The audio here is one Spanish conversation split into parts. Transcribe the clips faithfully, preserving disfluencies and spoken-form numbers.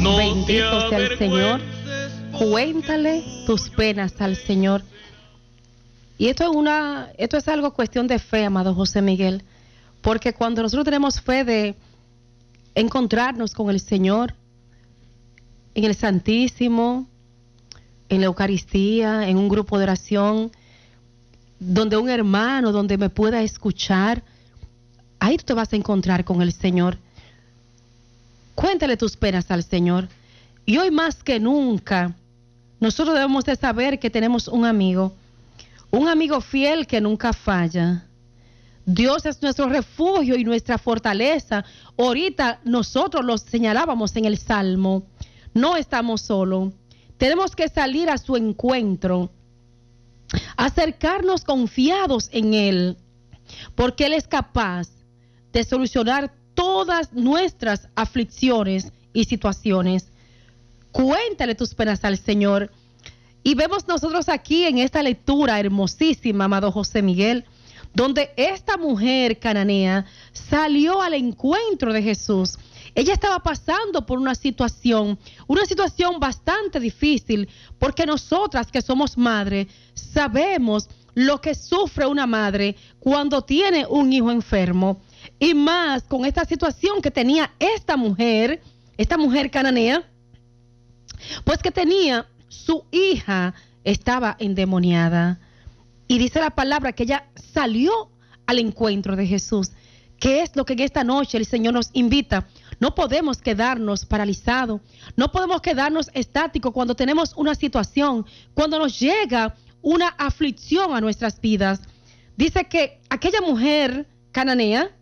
No Bendito sea el Señor. Cuéntale tus penas al Señor. Y esto es una, esto es algo cuestión de fe, amado José Miguel, porque cuando nosotros tenemos fe de encontrarnos con el Señor en el Santísimo, en la Eucaristía, en un grupo de oración, donde un hermano, donde me pueda escuchar, ahí tú te vas a encontrar con el Señor. Cuéntale tus penas al Señor. Y hoy más que nunca, nosotros debemos de saber que tenemos un amigo, un amigo fiel que nunca falla. Dios es nuestro refugio y nuestra fortaleza. Ahorita nosotros lo señalábamos en el Salmo. No estamos solos. Tenemos que salir a su encuentro, acercarnos confiados en Él, porque Él es capaz de solucionar todas nuestras aflicciones y situaciones. Cuéntale tus penas al Señor. Y vemos nosotros aquí en esta lectura hermosísima, amado José Miguel, donde esta mujer cananea salió al encuentro de Jesús. Ella estaba pasando por una situación, una situación bastante difícil, porque nosotras que somos madres sabemos lo que sufre una madre cuando tiene un hijo enfermo. Y más con esta situación que tenía esta mujer, esta mujer cananea, pues que tenía su hija, estaba endemoniada. Y dice la palabra que ella salió al encuentro de Jesús. ¿Qué es lo que en esta noche el Señor nos invita? No podemos quedarnos paralizados, no podemos quedarnos estáticos cuando tenemos una situación, cuando nos llega una aflicción a nuestras vidas. Dice que aquella mujer cananea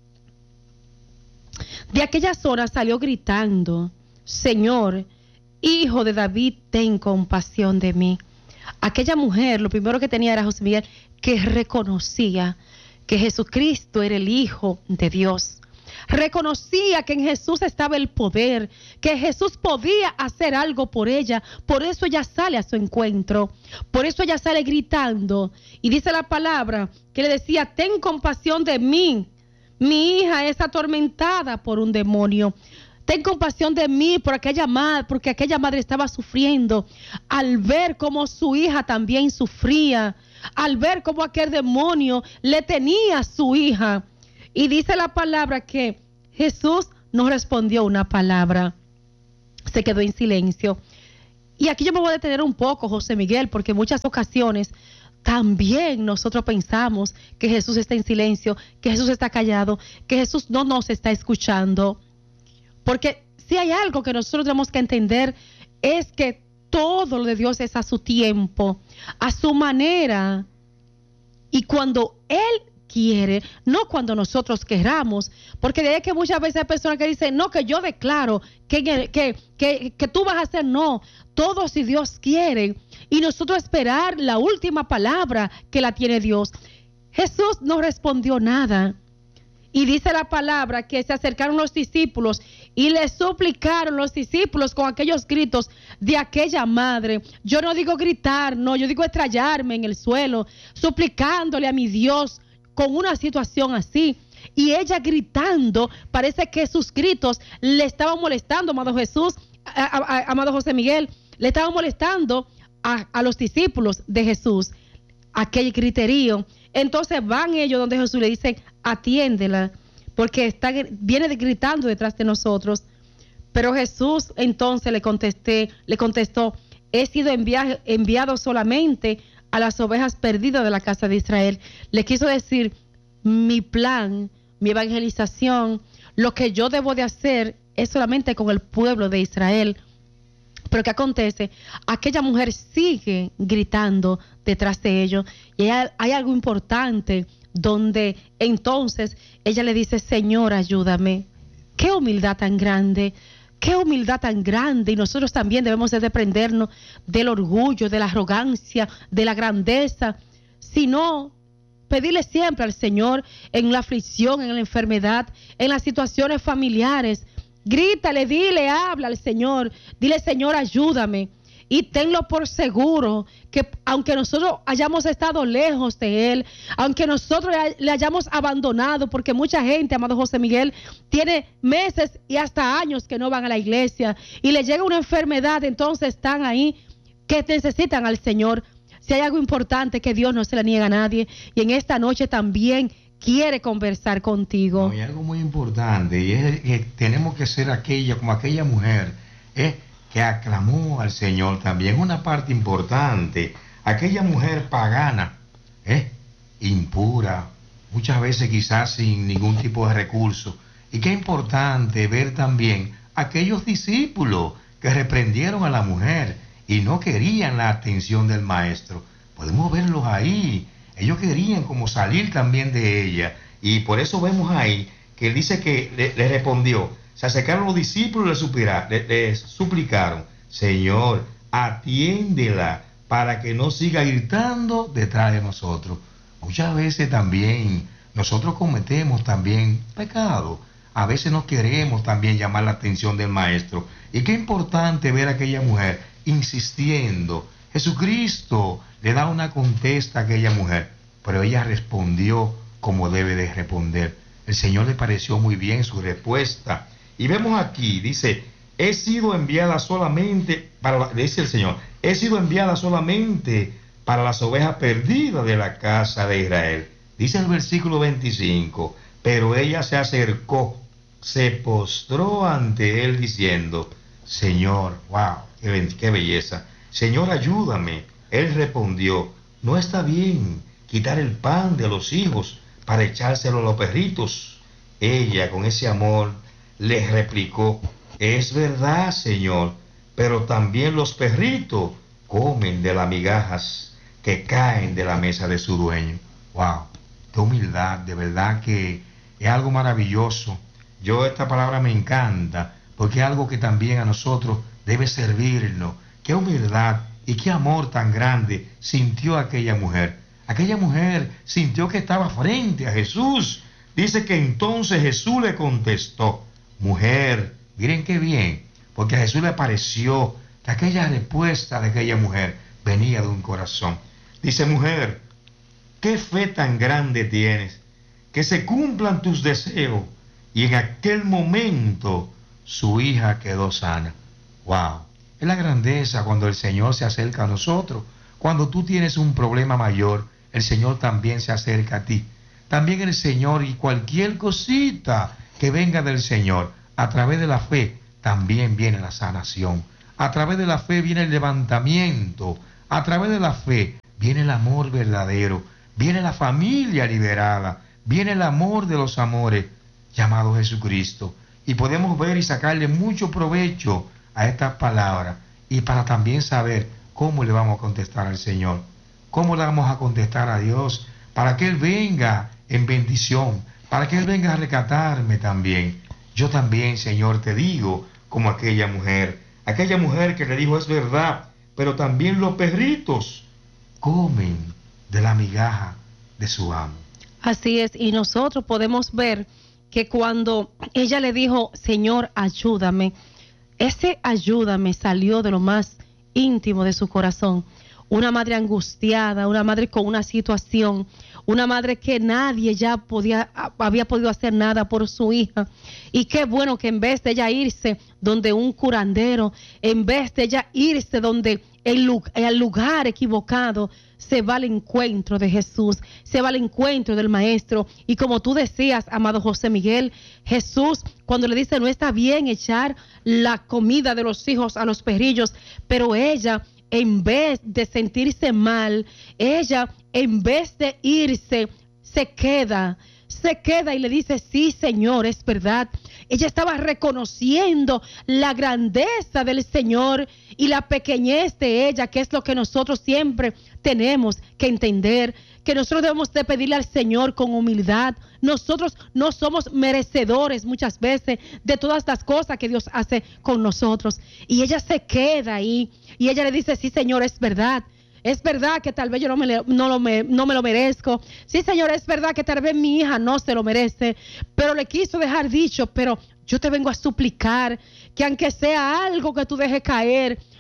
de aquella zona salió gritando: Señor, Hijo de David, ten compasión de mí. Aquella mujer, lo primero que tenía era, José Miguel, que reconocía que Jesucristo era el Hijo de Dios. Reconocía que en Jesús estaba el poder, que Jesús podía hacer algo por ella. Por eso ella sale a su encuentro, por eso ella sale gritando. Y dice la palabra que le decía: ten compasión de mí, mi hija es atormentada por un demonio. Ten compasión de mí por aquella madre, porque aquella madre estaba sufriendo al ver cómo su hija también sufría, al ver cómo aquel demonio le tenía a su hija. Y dice la palabra que Jesús no respondió una palabra, se quedó en silencio. Y aquí yo me voy a detener un poco, José Miguel, porque en muchas ocasiones también nosotros pensamos que Jesús está en silencio, que Jesús está callado, que Jesús no nos está escuchando. Porque si hay algo que nosotros tenemos que entender, es que todo lo de Dios es a su tiempo, a su manera, y cuando Él quiere, no cuando nosotros queramos. Porque de ahí que muchas veces hay personas que dicen: no, que yo declaro que, que, que, que tú vas a hacer. No, todo si Dios quiere, y nosotros esperar la última palabra que la tiene Dios. Jesús no respondió nada. Y dice la palabra que se acercaron los discípulos y le suplicaron los discípulos con aquellos gritos de aquella madre. Yo no digo gritar, no, yo digo estrellarme en el suelo, suplicándole a mi Dios con una situación así. Y ella gritando, parece que sus gritos le estaban molestando, amado Jesús, a, a, a, amado José Miguel, le estaban molestando a, a los discípulos de Jesús, aquel griterío. Entonces van ellos donde Jesús le dice: atiéndela, porque está, viene gritando detrás de nosotros. Pero Jesús entonces le contesté, le contestó: he sido enviado, enviado solamente a las ovejas perdidas de la casa de Israel. Le quiso decir: mi plan, mi evangelización, lo que yo debo de hacer es solamente con el pueblo de Israel. Pero ¿qué acontece? Aquella mujer sigue gritando detrás de ellos. Y hay, hay algo importante donde entonces ella le dice: Señor, ayúdame. Qué humildad tan grande, qué humildad tan grande. Y nosotros también debemos de desprendernos del orgullo, de la arrogancia, de la grandeza, sino pedirle siempre al Señor en la aflicción, en la enfermedad, en las situaciones familiares. Grítale, dile, habla al Señor, dile: Señor, ayúdame. y tenlo por seguro que aunque nosotros hayamos estado lejos de Él, aunque nosotros le hayamos abandonado, porque mucha gente, amado José Miguel, tiene meses y hasta años que no van a la iglesia y le llega una enfermedad, entonces están ahí que necesitan al Señor. Si hay algo importante, que Dios no se le niega a nadie, y en esta noche también quiere conversar contigo. No, y algo muy importante, y es que tenemos que ser aquella, como aquella mujer, ¿eh? que aclamó al Señor también. Una parte importante, aquella mujer pagana, ¿eh? impura, muchas veces quizás sin ningún tipo de recurso. Y qué importante ver también aquellos discípulos que reprendieron a la mujer y no querían la atención del maestro. Podemos verlos ahí. Ellos querían como salir también de ella. Y por eso vemos ahí que él dice que le, le respondió. Se acercaron los discípulos y le, supira, le, le suplicaron: Señor, atiéndela para que no siga gritando detrás de nosotros. Muchas veces también nosotros cometemos también pecado. A veces no queremos también llamar la atención del maestro. Y qué importante ver a aquella mujer insistiendo. Jesucristo le da una contesta a aquella mujer, pero ella respondió como debe de responder. El Señor le pareció muy bien su respuesta. Y vemos aquí, dice, he sido enviada solamente para, la, dice el Señor, he sido enviada solamente para las ovejas perdidas de la casa de Israel. Dice el versículo veinticinco, pero ella se acercó, se postró ante él diciendo: Señor, wow, qué, qué belleza, Señor, ayúdame. Él respondió: no está bien quitar el pan de los hijos para echárselo a los perritos. Ella, con ese amor, le replicó: es verdad, Señor, pero también los perritos comen de las migajas que caen de la mesa de su dueño. Wow, qué humildad, de verdad que es algo maravilloso. Yo esta palabra me encanta, porque es algo que también a nosotros debe servirnos. Qué humildad y qué amor tan grande sintió aquella mujer. Aquella mujer sintió que estaba frente a Jesús. Dice que entonces Jesús le contestó: mujer, miren qué bien, porque a Jesús le pareció que aquella respuesta de aquella mujer venía de un corazón. Dice: mujer, qué fe tan grande tienes, que se cumplan tus deseos. Y en aquel momento su hija quedó sana. Wow, es la grandeza cuando el Señor se acerca a nosotros. Cuando tú tienes un problema mayor, el Señor también se acerca a ti. También el Señor, y cualquier cosita que venga del Señor, a través de la fe también viene la sanación. A través de la fe viene el levantamiento. A través de la fe viene el amor verdadero. Viene la familia liberada. Viene el amor de los amores, llamado Jesucristo. Y podemos ver y sacarle mucho provecho a estas palabras, y para también saber cómo le vamos a contestar al Señor, cómo le vamos a contestar a Dios, para que Él venga en bendición, para que Él venga a rescatarme también. Yo también, Señor, te digo, como aquella mujer, aquella mujer que le dijo: es verdad, pero también los perritos comen de la migaja de su amo. Así es, y nosotros podemos ver que cuando ella le dijo: Señor, ayúdame, ese ayúdame salió de lo más íntimo de su corazón. Una madre angustiada, una madre con una situación, una madre que nadie ya podía, había podido hacer nada por su hija. Y qué bueno que en vez de ella irse donde un curandero, en vez de ella irse donde el, el lugar equivocado, se va al encuentro de Jesús, se va al encuentro del Maestro. Y como tú decías, amado José Miguel, Jesús, cuando le dice: no está bien echar la comida de los hijos a los perrillos, pero ella, en vez de sentirse mal, ella, en vez de irse, se queda, se queda y le dice: sí, Señor, es verdad. Ella estaba reconociendo la grandeza del Señor y la pequeñez de ella, que es lo que nosotros siempre tenemos que entender, que nosotros debemos de pedirle al Señor con humildad. Nosotros no somos merecedores muchas veces de todas las cosas que Dios hace con nosotros. Y ella se queda ahí y ella le dice: sí, Señor, es verdad. Es verdad que tal vez yo no me, no, lo me, no me lo merezco. Sí, Señor, es verdad que tal vez mi hija no se lo merece. Pero le quiso dejar dicho: pero yo te vengo a suplicar que aunque sea algo que tú dejes caer,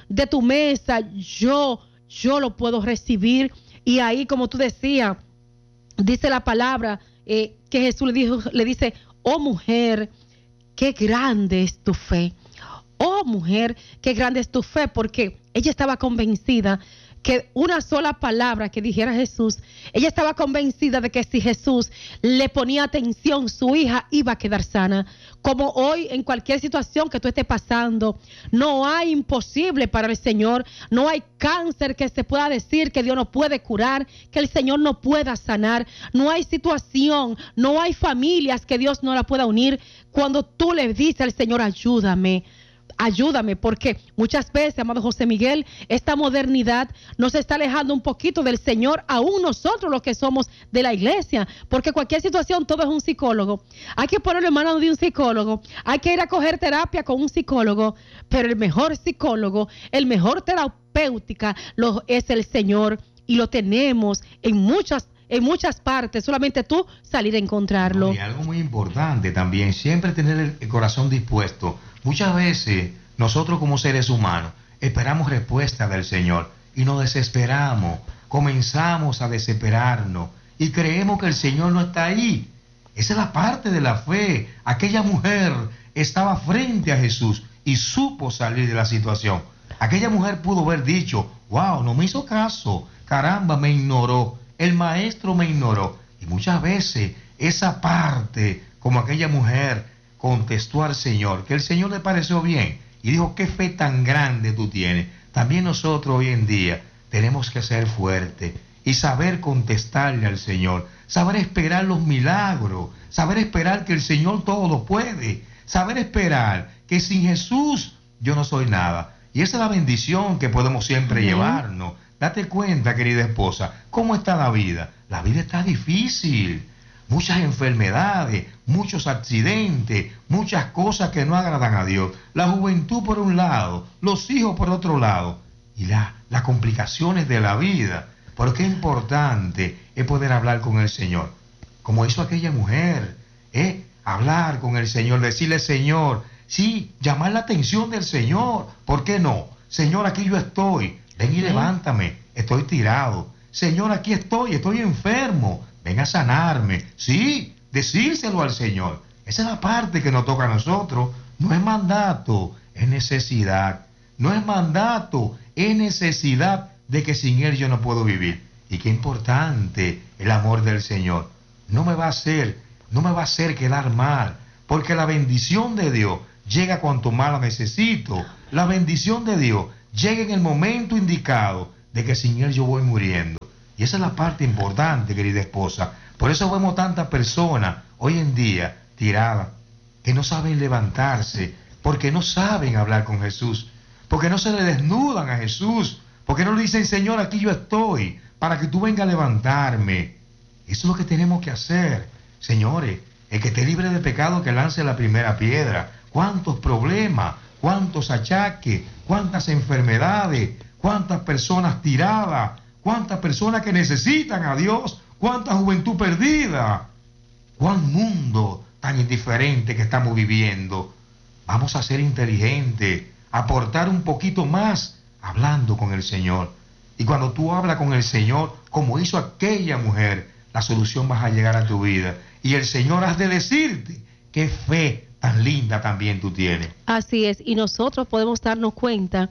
de tu mesa, yo, yo lo puedo recibir. Y ahí, como tú decías, dice la palabra eh, que Jesús le, dijo, le dice, oh mujer, qué grande es tu fe. Oh mujer, qué grande es tu fe, porque ella estaba convencida que una sola palabra que dijera Jesús, ella estaba convencida de que si Jesús le ponía atención, su hija iba a quedar sana. Como hoy, en cualquier situación que tú estés pasando, no hay imposible para el Señor, no hay cáncer que se pueda decir que Dios no puede curar, que el Señor no pueda sanar, no hay situación, no hay familias que Dios no la pueda unir. Cuando tú le dices al Señor, ayúdame, ayúdame, porque muchas veces, amado José Miguel, esta modernidad nos está alejando un poquito del Señor, aún nosotros los que somos de la iglesia, porque cualquier situación todo es un psicólogo. Hay que ponerlo en manos de un psicólogo, hay que ir a coger terapia con un psicólogo, pero el mejor psicólogo, el mejor terapéutica lo, es el Señor, y lo tenemos en muchas en muchas partes, solamente tú salir a encontrarlo. Y algo muy importante también, siempre tener el corazón dispuesto. Muchas veces nosotros como seres humanos esperamos respuesta del Señor y nos desesperamos, comenzamos a desesperarnos y creemos que el Señor no está ahí. Esa es la parte de la fe. Aquella mujer estaba frente a Jesús y supo salir de la situación. Aquella mujer pudo haber dicho, wow, no me hizo caso, caramba, me ignoró, el maestro me ignoró. Y muchas veces esa parte, como aquella mujer contestó al Señor, que el Señor le pareció bien y dijo, qué fe tan grande tú tienes. También nosotros hoy en día tenemos que ser fuertes y saber contestarle al Señor, saber esperar los milagros, saber esperar que el Señor todo lo puede, saber esperar que sin Jesús yo no soy nada. Y esa es la bendición que podemos siempre uh-huh. llevarnos. Date cuenta, querida esposa, ¿cómo está la vida? La vida está difícil. Muchas enfermedades, muchos accidentes, muchas cosas que no agradan a Dios. La juventud por un lado, los hijos por otro lado. Y la, las complicaciones de la vida. Pero qué importante es poder hablar con el Señor. Como hizo aquella mujer, ¿eh? Hablar con el Señor, decirle, Señor, sí, llamar la atención del Señor. ¿Por qué no? Señor, aquí yo estoy. Ven y levántame, estoy tirado. Señor, aquí estoy, estoy enfermo. Ven a sanarme. Sí, decírselo al Señor. Esa es la parte que nos toca a nosotros. No es mandato, es necesidad. No es mandato, es necesidad de que sin Él yo no puedo vivir. Y qué importante el amor del Señor. No me va a hacer, no me va a hacer quedar mal, porque la bendición de Dios llega cuanto más la necesito. La bendición de Dios llega en el momento indicado de que sin Él yo voy muriendo. Y esa es la parte importante, querida esposa. Por eso vemos tantas personas hoy en día tiradas, que no saben levantarse, porque no saben hablar con Jesús, porque no se le desnudan a Jesús, porque no le dicen, Señor, aquí yo estoy, para que tú vengas a levantarme. Eso es lo que tenemos que hacer, señores. El que esté libre de pecado, que lance la primera piedra. ¿Cuántos problemas? ¿Cuántos achaques? ¿Cuántas enfermedades? ¿Cuántas personas tiradas? ¿Cuántas personas que necesitan a Dios? ¿Cuánta juventud perdida? ¿Cuán mundo tan indiferente que estamos viviendo? Vamos a ser inteligentes, aportar un poquito más hablando con el Señor. Y cuando tú hablas con el Señor, como hizo aquella mujer, la solución va a llegar a tu vida. Y el Señor has de decirte qué fe tan linda también tú tienes. Así es, y nosotros podemos darnos cuenta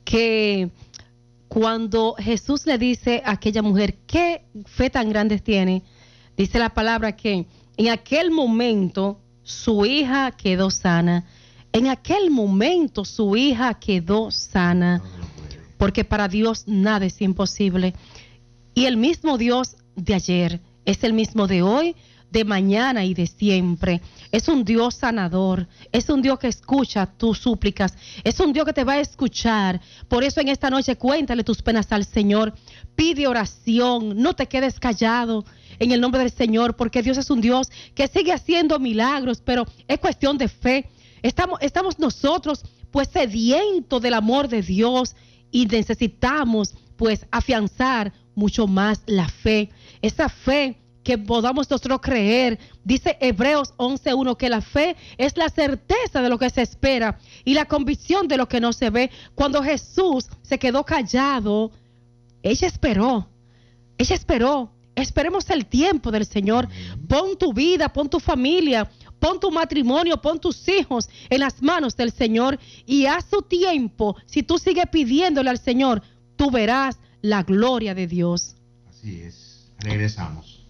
que cuando Jesús le dice a aquella mujer, qué fe tan grande tiene, dice la palabra que en aquel momento su hija quedó sana. En aquel momento su hija quedó sana, porque para Dios nada es imposible. Y el mismo Dios de ayer es el mismo de hoy, de mañana y de siempre. Es un Dios sanador, es un Dios que escucha tus súplicas, es un Dios que te va a escuchar. Por eso en esta noche cuéntale tus penas al Señor, pide oración, no te quedes callado en el nombre del Señor, porque Dios es un Dios que sigue haciendo milagros, pero es cuestión de fe. Estamos, estamos nosotros pues sedientos del amor de Dios y necesitamos pues afianzar mucho más la fe, esa fe que podamos nosotros creer. Dice Hebreos once uno que la fe es la certeza de lo que se espera y la convicción de lo que no se ve. Cuando Jesús se quedó callado, ella esperó, ella esperó. Esperemos el tiempo del Señor. Pon tu vida, pon tu familia, pon tu matrimonio, pon tus hijos en las manos del Señor y a su tiempo, si tú sigues pidiéndole al Señor, tú verás la gloria de Dios. Así es. Regresamos.